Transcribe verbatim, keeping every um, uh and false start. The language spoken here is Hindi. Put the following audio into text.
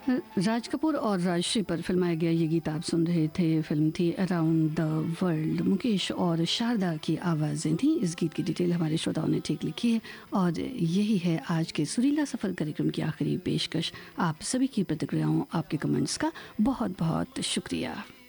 राज कपूर और राजश्री पर फिल्माया गया ये गीत आप सुन रहे थे। फिल्म थी अराउंड द वर्ल्ड। मुकेश और शारदा की आवाज़ें थी। इस गीत की डिटेल हमारे श्रोताओं ने ठीक लिखी है और यही है आज के सुरीला सफ़र कार्यक्रम की आखिरी पेशकश। आप सभी की प्रतिक्रियाओं, आपके कमेंट्स का बहुत बहुत शुक्रिया।